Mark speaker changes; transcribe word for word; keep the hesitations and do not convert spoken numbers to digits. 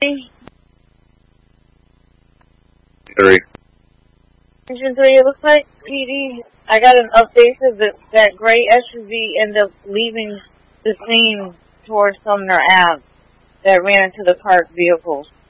Speaker 1: Three.
Speaker 2: Engine three, it looks like, P D, I got an update that that gray S U V ended up leaving the scene towards Sumner Ave that ran into the parked vehicles.